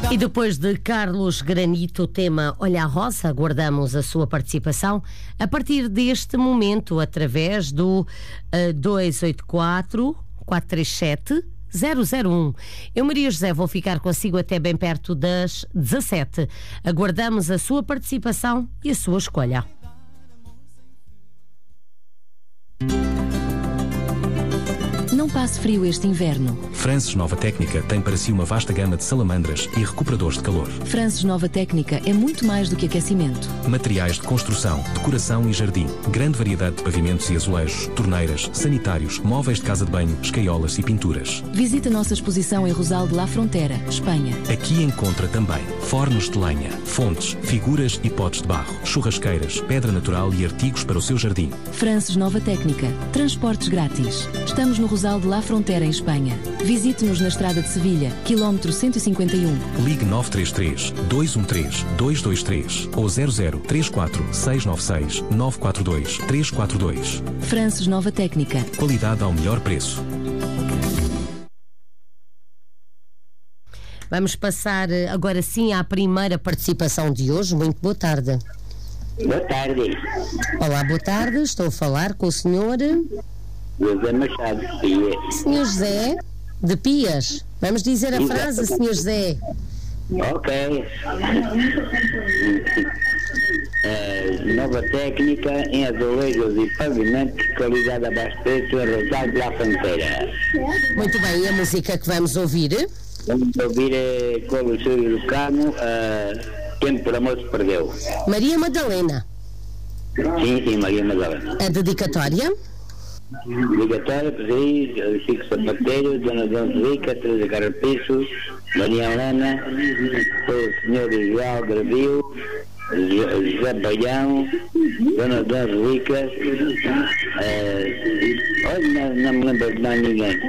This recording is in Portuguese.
E depois de Carlos Granito, o tema Olha a Rosa, aguardamos a sua participação a partir deste momento através do 284 437 001. Eu, Maria José, vou ficar consigo até bem perto das 17. Aguardamos a sua participação e a sua escolha. Não passe frio este inverno. Frances Nova Técnica tem para si uma vasta gama de salamandras e recuperadores de calor. Frances Nova Técnica é muito mais do que aquecimento. Materiais de construção, decoração e jardim. Grande variedade de pavimentos e azulejos, torneiras, sanitários, móveis de casa de banho, escaiolas e pinturas. Visite a nossa exposição em Rosal de la Frontera, Espanha. Aqui encontra também fornos de lenha, fontes, figuras e potes de barro, churrasqueiras, pedra natural e artigos para o seu jardim. Frances Nova Técnica. Transportes grátis. Estamos no Rosal de la Frontera, em Espanha. Visite-nos na Estrada de Sevilha, quilómetro 151. Ligue 933 213 223 ou 0034 696 942 342. Frances Nova Técnica. Qualidade ao melhor preço. Vamos passar agora sim à primeira participação de hoje. Muito boa tarde. Boa tarde. Olá, boa tarde. Estou a falar com o senhor José Machado de Pias. Senhor José de Pias. Vamos dizer a frase, senhor José. Ok. Nova técnica em azulejos e pavimentos, qualidade abaixo de preço, Rosal de la Fronteira. Muito bem, e a música que vamos ouvir? Vamos ouvir com o Lúcio do Cano, Tempo por Amor se Perdeu. Maria Madalena. Sim, Maria Madalena. A dedicatória? Obrigatório, Pedro, Chico Sapateiro, Dona Rica, Teresa Carrapiço, Maria Helena, o Senhor João Gravio, José Baião, Dona Rica, olha, não me lembro de mais ninguém.